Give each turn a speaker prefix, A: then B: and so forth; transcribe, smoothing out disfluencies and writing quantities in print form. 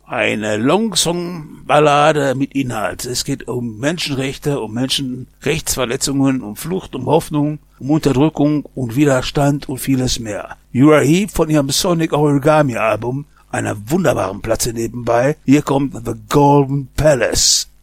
A: Eine Longsong-Ballade mit Inhalt. Es geht um Menschenrechte, um Menschenrechtsverletzungen, um Flucht, um Hoffnung, um Unterdrückung und Widerstand und vieles mehr. Uriah Heep von ihrem Sonic Origami Album, einer wunderbaren Platte nebenbei. Hier kommt The Golden Palace.